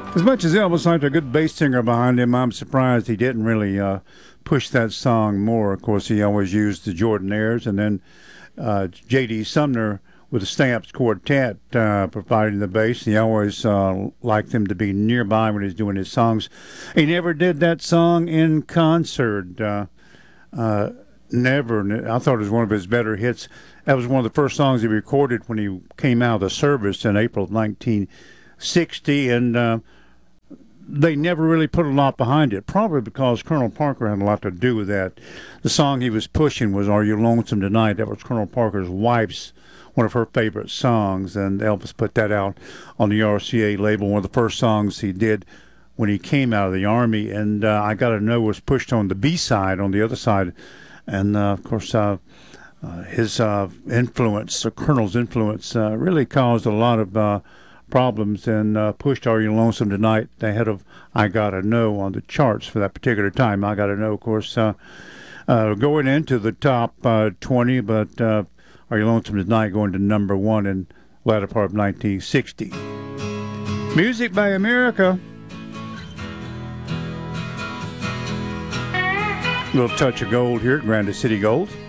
As much as Elvis liked a good bass singer behind him, I'm surprised he didn't really push that song more. Of course, he always used the Jordanaires, and then J.D. Sumner with the Stamps Quartet providing the bass. He always liked them to be nearby when he's doing his songs. He never did that song in concert. Never. I thought it was one of his better hits. That was one of the first songs he recorded when he came out of the service in April of 1960, and they never really put a lot behind it, probably because Colonel Parker had a lot to do with that. The song he was pushing was Are You Lonesome Tonight? That was Colonel Parker's wife's, one of her favorite songs, and Elvis put that out on the RCA label, one of the first songs he did when he came out of the Army, and I Gotta Know was pushed on the B-side, on the other side, and of course his influence, the Colonel's influence, really caused a lot of problems and pushed Are You Lonesome Tonight ahead of I Gotta Know on the charts for that particular time. I Gotta Know, of course, going into the top 20, but Are You Lonesome Tonight going to number one in the latter part of 1960. Music by America. A little touch of gold here at Granite City Gold.